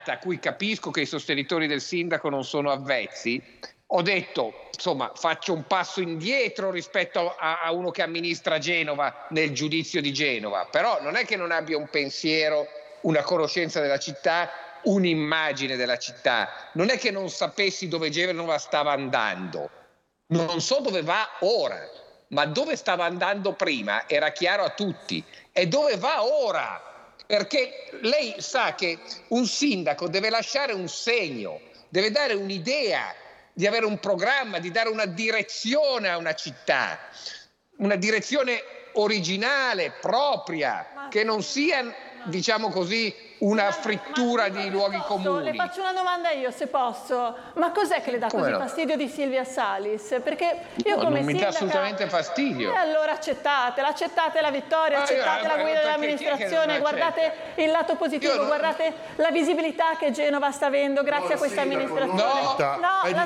a cui capisco che i sostenitori del sindaco non sono avvezzi, ho detto, insomma, faccio un passo indietro rispetto a uno che amministra Genova nel giudizio di Genova, però non è che non abbia un pensiero, una conoscenza della città, un'immagine della città, non è che non sapessi dove Genova stava andando, non so dove va ora, ma dove stava andando prima era chiaro a tutti, e dove va ora? Perché lei sa che un sindaco deve lasciare un segno, deve dare un'idea, di avere un programma, di dare una direzione a una città, una direzione originale, propria, che non sia, diciamo così, una frittura di luoghi comuni. Le faccio una domanda io, se posso. Ma cos'è che le dà così fastidio di Silvia Salis? Perché io come non mi sindaca... dà assolutamente fastidio. E allora accettatela la vittoria, accettate la guida dell'amministrazione, guardate il lato positivo, guardate la visibilità che Genova sta avendo grazie a questa amministrazione. No, la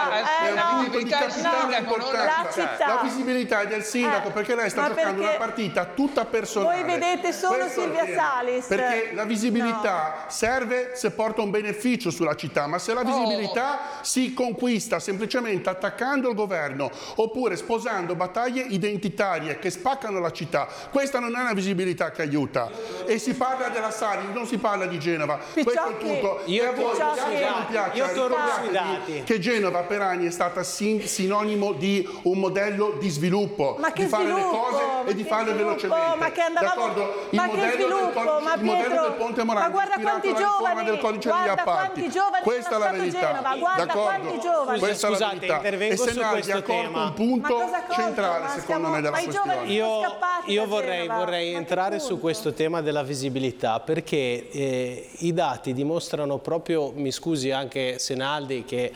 città. La visibilità è del sindaco, perché lei sta giocando una partita tutta personale. Voi vedete solo Silvia Salis. Perché la visibilità serve se porta un beneficio sulla città, ma se la visibilità si conquista semplicemente attaccando il governo oppure sposando battaglie identitarie che spaccano la città, questa non è una visibilità che aiuta. E si parla della Salis, non si parla di Genova. Questo è il punto. Io torno sui dati. Che Genova per anni è stata sinonimo di un modello di sviluppo, di fare le cose e di farle velocemente. D'accordo? Il modello del Ponte Morandi ma guarda quanti giovani, del codice degli appalti. Questa è la verità. D'accordo? Questa è la verità. Intervengo e su questo tema. Un punto centrale secondo me della questione. Io vorrei entrare su questo tema della visibilità, perché i dati dimostrano proprio, mi scusi anche Senaldi, che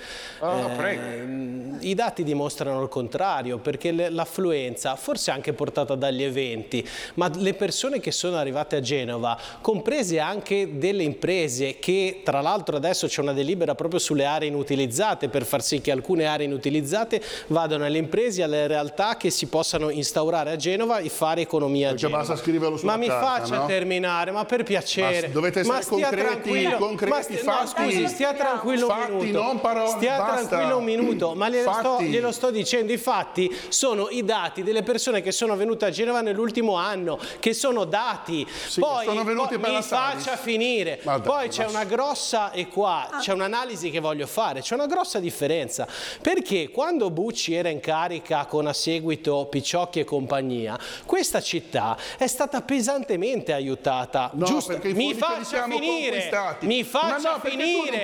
i dati dimostrano il contrario, perché l'affluenza, forse anche portata dagli eventi, ma le persone che sono arrivate a Genova, comprese anche delle imprese, che tra l'altro adesso c'è una delibera proprio sulle aree inutilizzate per far sì che alcune aree inutilizzate vadano alle imprese, alle realtà che si possano instaurare a Genova e fare economia a Genova. Basta scriverlo sulla ma mi carta, faccia terminare, ma per piacere. Ma dovete essere concreti, fatti. Scusi, stia tranquillo un minuto. Non parole, stia tranquillo un minuto, ma glielo sto dicendo. I fatti sono i dati delle persone che sono venute a Genova nell'ultimo anno, che sono dati. Sì, poi sono venuti per la faccia finire. Poi c'è una grossa, e qua c'è un'analisi che voglio fare, c'è una grossa differenza, perché quando Bucci era in carica con a seguito Picciocchi e compagnia, questa città è stata pesantemente aiutata. Giusto? Mi faccia finire, mi faccia finire,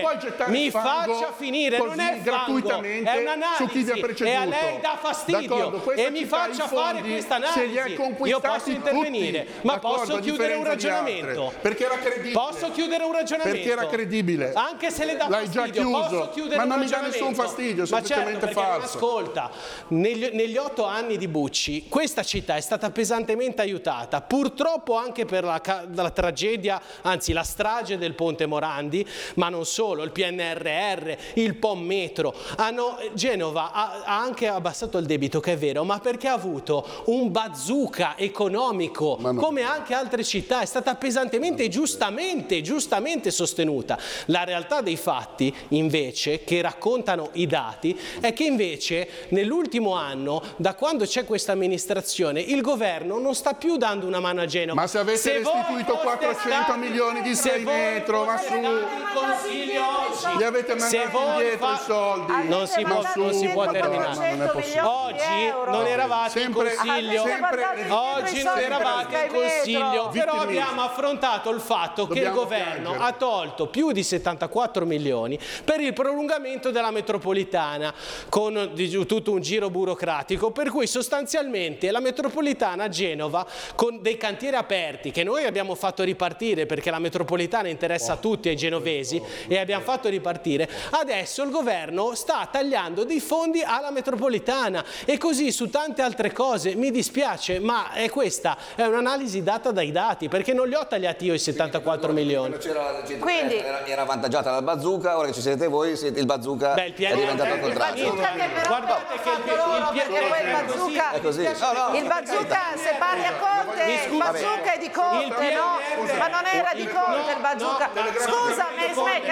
non è gratuitamente è un'analisi, su chi vi ha preceduto. E a lei dà fastidio, e mi faccia fare questa analisi. Io posso intervenire, ma posso chiudere un ragionamento. Perché era credibile. Posso chiudere un ragionamento? Perché era credibile. Anche se le dà fastidio, già chiuso. posso chiudere un ragionamento? Ma non mi dà nessun fastidio, è semplicemente falso. Ascolta, negli 8 anni di Bucci, questa città è stata pesantemente aiutata, purtroppo anche per la tragedia, anzi la strage del Ponte Morandi, ma non solo, il PNRR, il POM Metro. Genova ha anche abbassato il debito, che è vero, ma perché ha avuto un bazooka economico, come anche altre città, è stata pesantemente e giustamente sostenuta. La realtà dei fatti, invece, che raccontano i dati, è che invece nell'ultimo anno, da quando c'è questa amministrazione, il governo non sta più dando una mano a Genova. Ma se avete restituito 400 milioni di 6 metro, ma su, gli avete mandato indietro i soldi. Non si può terminare. Oggi non eravate in Consiglio, però abbiamo affrontato il fatto che il governo ha tolto più di 74 milioni per il prolungamento della metropolitana, con tutto un giro burocratico, per cui sostanzialmente la metropolitana a Genova, con dei cantieri aperti che noi abbiamo fatto ripartire, perché la metropolitana interessa a tutti, ai genovesi, e abbiamo fatto ripartire, adesso il governo sta tagliando dei fondi alla metropolitana, e così su tante altre cose. Mi dispiace, ma questa è un'analisi data dai dati, perché non li ho tagliati io i 74 milioni. Quindi era avvantaggiata dal bazooka, ora che ci siete voi, il bazooka è diventato al contrario. Guardate che il bazooka, se parli a Conte, il bazooka è di Conte, no? Ma non era di Conte il bazooka. Scusa,